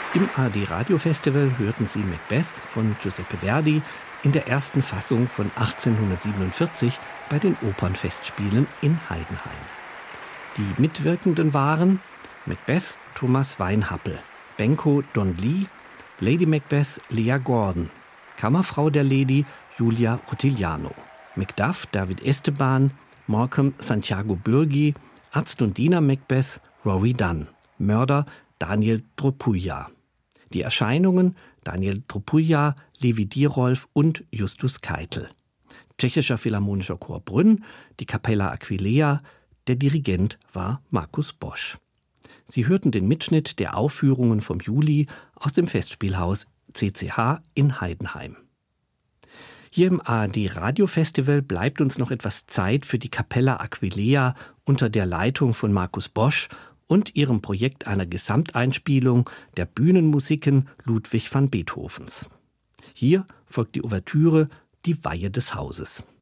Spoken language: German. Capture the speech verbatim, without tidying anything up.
Im A R D-Radio-Festival hörten Sie Macbeth von Giuseppe Verdi in der ersten Fassung von achtzehnhundertsiebenundvierzig bei den Opernfestspielen in Heidenheim. Die Mitwirkenden waren Macbeth Thomas Weinhappel, Benko Don Lee, Lady Macbeth Lea Gordon, Kammerfrau der Lady Julia Rotigliano, Macduff David Esteban, Morecambe Santiago Bürgi, Arzt und Diener Macbeth Rory Dunn, Mörder Daniel Tropuja. Die Erscheinungen Daniel Tropuja, Levi Dierolf und Justus Keitel. Tschechischer Philharmonischer Chor Brünn, die Capella Aquileia, der Dirigent war Markus Bosch. Sie hörten den Mitschnitt der Aufführungen vom Juli aus dem Festspielhaus C C H in Heidenheim. Hier im A R D-Radio-Festival bleibt uns noch etwas Zeit für die Capella Aquileia unter der Leitung von Markus Bosch und ihrem Projekt einer Gesamteinspielung der Bühnenmusiken Ludwig van Beethovens. Hier folgt die Ouvertüre Die Weihe des Hauses.